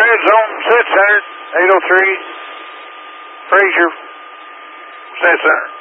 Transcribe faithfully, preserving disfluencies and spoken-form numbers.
red zone, set center, eight oh three. Frazier, set center.